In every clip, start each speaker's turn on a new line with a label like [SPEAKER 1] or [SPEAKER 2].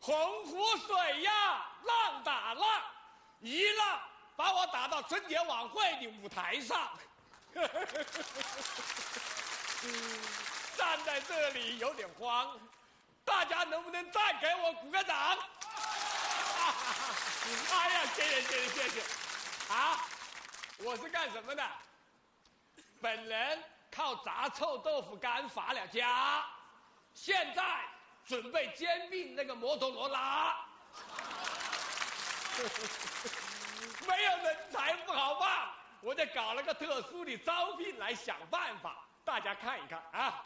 [SPEAKER 1] 洪湖水呀，浪打浪，一浪把我打到春节晚会的舞台上。站在这里有点慌，大家能不能再给我鼓个掌？哎呀，谢谢！啊，我是干什么的？本人靠炸臭豆腐干发了家，现在准备兼并那个摩托罗拉。没有人才不好办，我就搞了个特殊的招聘来想办法，大家看一看啊，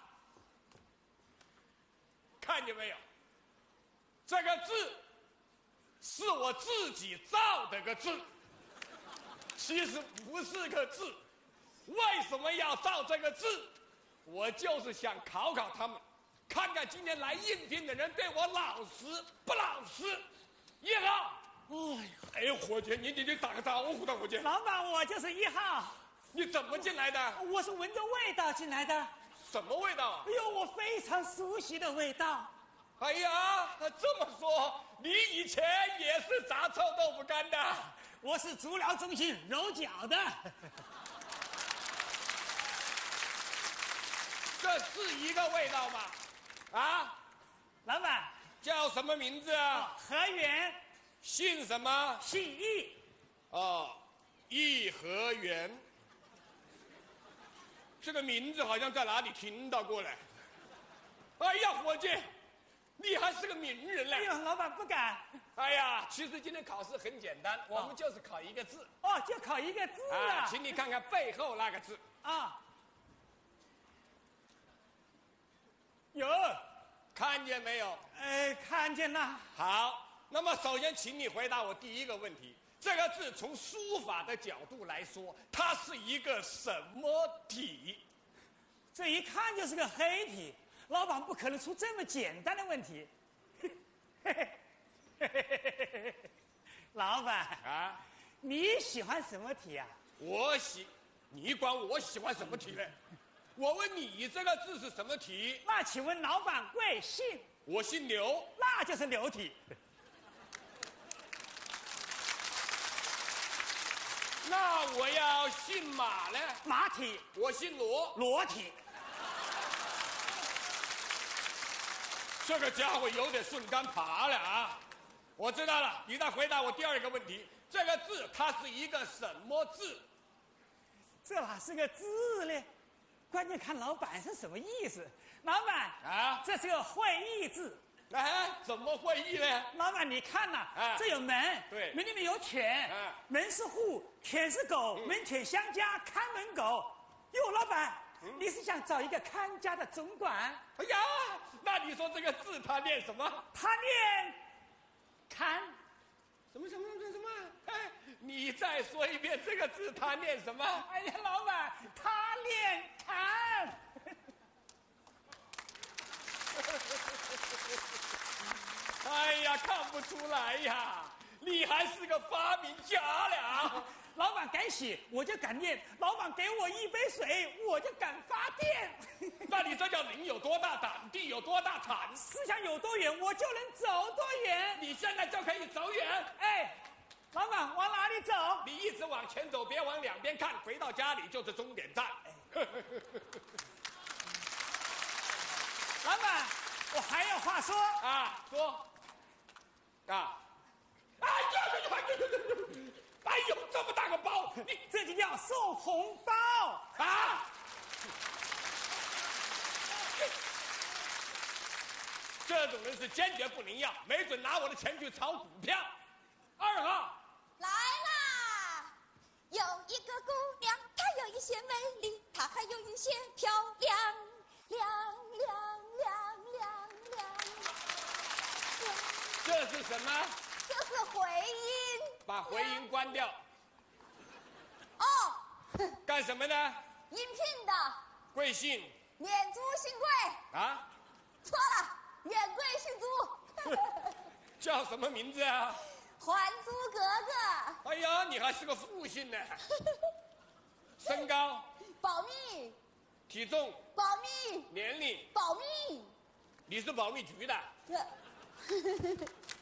[SPEAKER 1] 看见没有？这个字是我自己造的个字，其实不是个字。为什么要造这个字？我就是想考考他们，看看今天来应聘的人对我老实不老实。1号。哎呦，伙计，你打个招呼的，伙计。
[SPEAKER 2] 老板，我就是1号。
[SPEAKER 1] 你怎么进来的？
[SPEAKER 2] 我是闻着味道进来的。
[SPEAKER 1] 什么味道啊？
[SPEAKER 2] 哎呦，我非常熟悉的味道。
[SPEAKER 1] 哎呀，这么说，你以前也是炸臭豆腐干的？
[SPEAKER 2] 我是足疗中心揉脚的。
[SPEAKER 1] 这是一个味道吗？啊，
[SPEAKER 2] 老板
[SPEAKER 1] 叫什么名字啊？
[SPEAKER 2] 何源。
[SPEAKER 1] 姓什么？
[SPEAKER 2] 姓易。
[SPEAKER 1] 哦，颐和园。这个名字好像在哪里听到过嘞。哎呀，伙计，你还是个名人嘞！
[SPEAKER 2] 哎呦，老板不敢。
[SPEAKER 1] 哎呀，其实今天考试很简单，我们就是考一个字。
[SPEAKER 2] 哦，就考一个字啊！
[SPEAKER 1] 请你看看背后那个字。
[SPEAKER 2] 啊。有。
[SPEAKER 1] 看见没有？
[SPEAKER 2] 看见了。
[SPEAKER 1] 好。那么，首先，请你回答我第一个问题：这个字从书法的角度来说，它是一个什么体？
[SPEAKER 2] 这一看就是个黑体，老板不可能出这么简单的问题。老板
[SPEAKER 1] 啊，
[SPEAKER 2] 你喜欢什么体啊？
[SPEAKER 1] 你管我喜欢什么体呢？我问你，这个字是什么体？
[SPEAKER 2] 那请问老板贵姓？
[SPEAKER 1] 我姓刘，
[SPEAKER 2] 那就是刘体。
[SPEAKER 1] 那我要姓马呢？
[SPEAKER 2] 马体。
[SPEAKER 1] 我姓罗，
[SPEAKER 2] 罗体。
[SPEAKER 1] 这个家伙有点顺杆爬了啊！我知道了，你再回答我第二个问题：这个字它是一个什么字？
[SPEAKER 2] 这哪是个字呢？关键看老板是什么意思。老板
[SPEAKER 1] 啊，
[SPEAKER 2] 这是个会意字。
[SPEAKER 1] 怎么会意呢？
[SPEAKER 2] 老板，你看呐，这有门，
[SPEAKER 1] 对，
[SPEAKER 2] 门里面有犬，门是户，犬是狗，门犬相加，看门狗。哟，老板，你是想找一个看家的总管？
[SPEAKER 1] 哎呀，那你说这个字他念什么？
[SPEAKER 2] 他念看。
[SPEAKER 1] 什么？哎，你再说一遍，这个字他念什么？
[SPEAKER 2] 哎呀，老板，他念看。
[SPEAKER 1] 哎呀，看不出来呀，你还是个发明家了。
[SPEAKER 2] 老板敢写，我就敢念；老板给我一杯水，我就敢发电。
[SPEAKER 1] 那你这叫人有多大胆，地有多大产，
[SPEAKER 2] 思想有多远，我就能走多远。
[SPEAKER 1] 你现在就可以走远。
[SPEAKER 2] 哎，老板往哪里走？
[SPEAKER 1] 你一直往前走，别往两边看，回到家里就是终点站。
[SPEAKER 2] 老板，我还有话说
[SPEAKER 1] 啊，说啊！哎呦，这么大个包，你
[SPEAKER 2] 这就叫送红包
[SPEAKER 1] 啊！这种人是坚决不能要，没准拿我的钱去炒股票。2号
[SPEAKER 3] 来啦！有一个姑娘，她有一些美丽，她还有一些漂亮，亮。
[SPEAKER 1] 这是什么？
[SPEAKER 3] 这是回音。
[SPEAKER 1] 把回音关掉。
[SPEAKER 3] 哦。
[SPEAKER 1] 干什么呢？
[SPEAKER 3] 应聘的。
[SPEAKER 1] 贵姓？
[SPEAKER 3] 免租姓贵。
[SPEAKER 1] 啊？
[SPEAKER 3] 错了，免贵姓租。
[SPEAKER 1] 叫什么名字啊？
[SPEAKER 3] 还租格格。
[SPEAKER 1] 哎呀，你还是个复姓呢。身高？
[SPEAKER 3] 保密。
[SPEAKER 1] 体重？
[SPEAKER 3] 保密。
[SPEAKER 1] 年龄？
[SPEAKER 3] 保密。
[SPEAKER 1] 你是保密局的？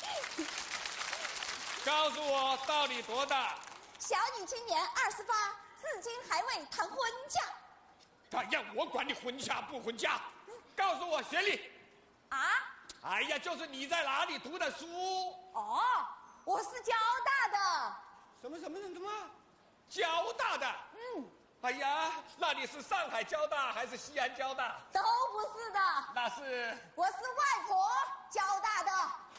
[SPEAKER 1] 告诉我到底多大？
[SPEAKER 3] 小女今年28，至今还未谈婚嫁。
[SPEAKER 1] 哎呀，我管你婚嫁不婚嫁，告诉我学历。
[SPEAKER 3] 啊？
[SPEAKER 1] 哎呀，就是你在哪里读的书？
[SPEAKER 3] 哦，我是交大的。
[SPEAKER 1] 什么？交大的？
[SPEAKER 3] 嗯。
[SPEAKER 1] 哎呀，那你是上海交大还是西安交大？
[SPEAKER 3] 都不是的。
[SPEAKER 1] 那是？
[SPEAKER 3] 我是外婆交大的。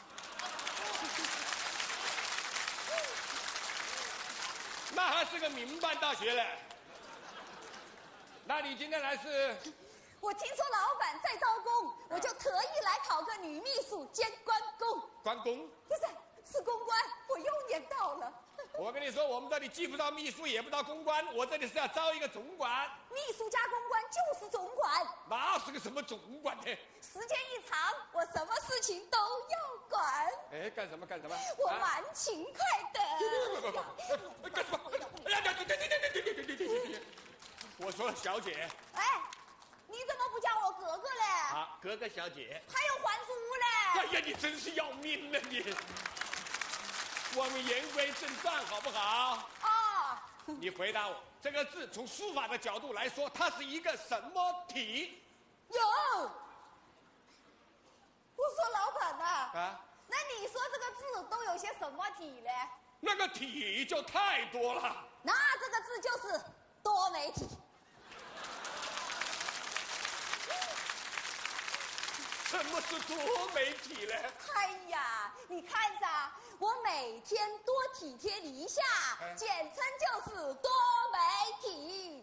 [SPEAKER 1] 那还是个民办大学嘞。那你今天来是？
[SPEAKER 3] 我听说老板在招工，我就特意来考个女秘书兼关公。
[SPEAKER 1] 关公？
[SPEAKER 3] 不是公关，我又年到了。
[SPEAKER 1] 我跟你说，我们这里既不招秘书，也不招公关，我这里是要招一个总管。
[SPEAKER 3] 秘书加公关就是总管。
[SPEAKER 1] 那是个什么总管呢？
[SPEAKER 3] 时间一长，我什么事情都要管。
[SPEAKER 1] 哎，干什么？
[SPEAKER 3] 我蛮勤快的。
[SPEAKER 1] 干什么？哎呀，对！我说小姐。
[SPEAKER 3] 哎，你怎么不叫我哥哥嘞？
[SPEAKER 1] 啊，哥哥小姐。
[SPEAKER 3] 还有还珠嘞？
[SPEAKER 1] 哎呀，你真是要命了你！我们言归正传，好不好？
[SPEAKER 3] 哦。
[SPEAKER 1] 你回答我，这个字从书法的角度来说，它是一个什么体？
[SPEAKER 3] 有。我说老板呐。
[SPEAKER 1] 啊。
[SPEAKER 3] 那你说这个字都有些什么体嘞？
[SPEAKER 1] 那个体就太多了。
[SPEAKER 3] 那这个字就是多媒体。
[SPEAKER 1] 什么是多媒体呢？
[SPEAKER 3] 哎呀，你看噻，我每天多体贴你一下，简称就是多媒体。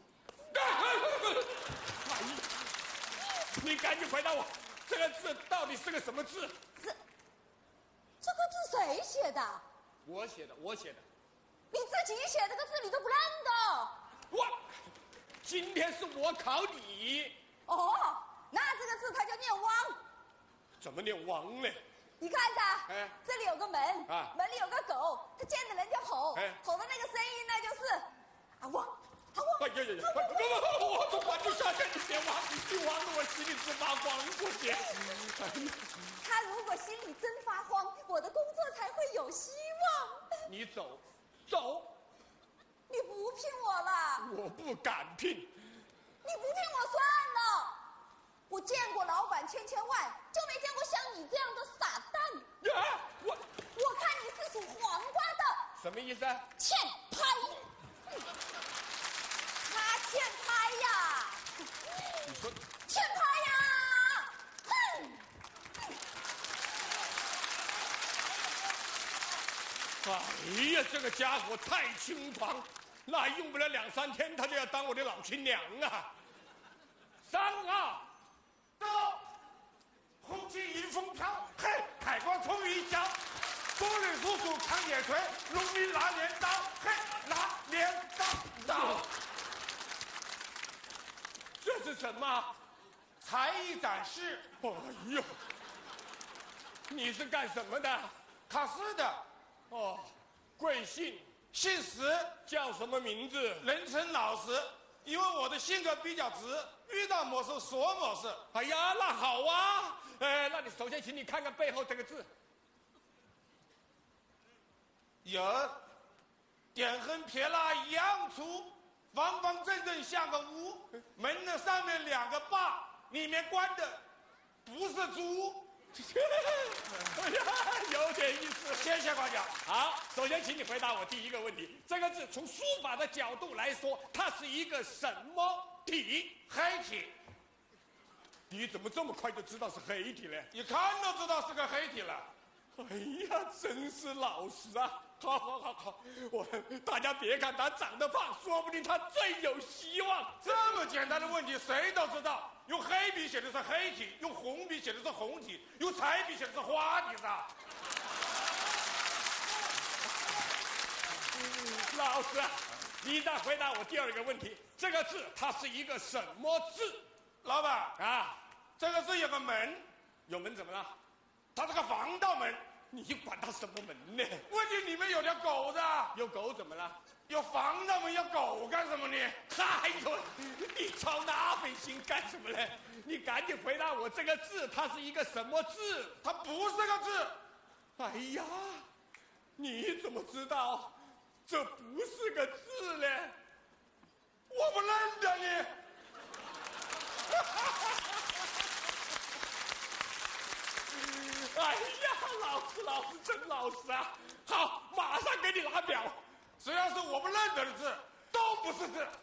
[SPEAKER 1] 你赶紧回答我，这个字到底是个什么字？
[SPEAKER 3] 这个字谁写的？
[SPEAKER 1] 我写的。
[SPEAKER 3] 你自己写这个字你都不认得？
[SPEAKER 1] 我，今天是我考你。
[SPEAKER 3] 哦，那这个字它就念汪。
[SPEAKER 1] 怎么念汪呢？
[SPEAKER 3] 你看噻，这里有个门，门里有个狗，它见着人就吼，吼的那个声音呢就是啊汪啊汪。
[SPEAKER 1] 哎呀，我都管不下去，你别汪，你汪得我心里直发慌过去。
[SPEAKER 3] 他如果心里真发慌，我的工作才会有希望。
[SPEAKER 1] 你走。
[SPEAKER 3] 你不聘我了？
[SPEAKER 1] 我不敢聘。
[SPEAKER 3] 你不聘我算了。我见过老板千万，就没见过像你这样的傻蛋。
[SPEAKER 1] 啊，
[SPEAKER 3] 我看你是属黄瓜的。
[SPEAKER 1] 什么意思？
[SPEAKER 3] 欠拍。他欠拍呀。
[SPEAKER 1] 你说
[SPEAKER 3] 欠拍呀。哼。
[SPEAKER 1] 哎呀，这个家伙太轻狂，那用不了2、3天，他就要当我的老亲娘啊！3、2，
[SPEAKER 4] 走！红旗迎风飘，嘿，海光冲云霄，风吕叔叔扛野锤，农民拿镰刀，嘿，拿镰刀。
[SPEAKER 1] 这是什么？
[SPEAKER 4] 才艺展示。
[SPEAKER 1] 哎呦，你是干什么的？
[SPEAKER 4] 考试的。
[SPEAKER 1] 哦，贵姓？
[SPEAKER 4] 姓石，
[SPEAKER 1] 叫什么名字？
[SPEAKER 4] 人称老石，因为我的性格比较直，遇到某事说某事。
[SPEAKER 1] 哎呀，那好啊。那你首先请你看看背后这个字。
[SPEAKER 4] 有，点横撇捺一样粗，方方正正像个屋，门的上面2个把，里面关的不是猪。
[SPEAKER 1] 哎呀，有点意思。
[SPEAKER 4] 谢谢高讲。
[SPEAKER 1] 好，首先请你回答我第一个问题。这个字从书法的角度来说，它是一个什么体？
[SPEAKER 4] 黑体。
[SPEAKER 1] 你怎么这么快就知道是黑体呢？
[SPEAKER 4] 一看都知道是个黑体了。
[SPEAKER 1] 哎呀，真是老实啊！好，大家别看他长得胖，说不定他最有希望。
[SPEAKER 4] 这么简单的问题谁都知道，用黑笔写的是黑体，用红笔写的是红体，用彩笔写的是花体噻。
[SPEAKER 1] 老师，你再回答我第二个问题，这个字它是一个什么字？
[SPEAKER 4] 老板
[SPEAKER 1] 啊，
[SPEAKER 4] 这个字有个门，
[SPEAKER 1] 有门怎么了？
[SPEAKER 4] 它是个防盗门。
[SPEAKER 1] 你管它什么门呢？
[SPEAKER 4] 问题里面有条狗的。
[SPEAKER 1] 有狗怎么了？
[SPEAKER 4] 有防盗门，要狗干什么呢？
[SPEAKER 1] 哎呦，你操那份心干什么呢？你赶紧回答我，这个字它是一个什么字？
[SPEAKER 4] 它不是个字，
[SPEAKER 1] 哎呀，你怎么知道这不是个字呢？
[SPEAKER 4] 我不认得你。
[SPEAKER 1] 哎呀，老师真老实啊！好，马上给你拿表。
[SPEAKER 4] 只要是我不认得的字，都不是字。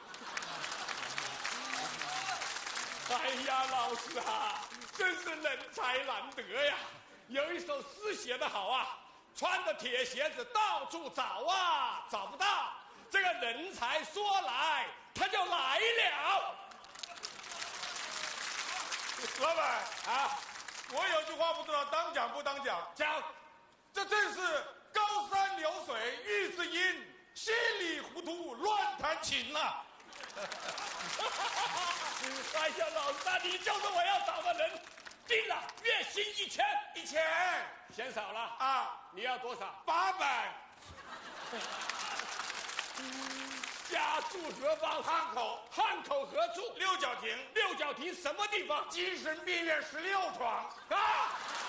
[SPEAKER 1] 哎呀，老师啊，真是人才难得呀！有一首诗写得好啊，穿着铁鞋子到处找啊，找不到。这个人才说来，他就来了。
[SPEAKER 4] 老板啊，我有句话不知道当讲不当讲。
[SPEAKER 1] 讲，
[SPEAKER 4] 这正是高山流水遇知音，稀里糊涂乱弹琴呐。
[SPEAKER 1] 哎呀，老师啊，你就是我要找的人。定了，月薪1000，嫌少了
[SPEAKER 4] 啊！
[SPEAKER 1] 你要多少
[SPEAKER 4] ？800。
[SPEAKER 1] 家住何方？
[SPEAKER 4] 汉口。
[SPEAKER 1] 汉口何处？
[SPEAKER 4] 六角亭。
[SPEAKER 1] 六角亭什么地方？
[SPEAKER 4] 精神病院16床。
[SPEAKER 1] 啊！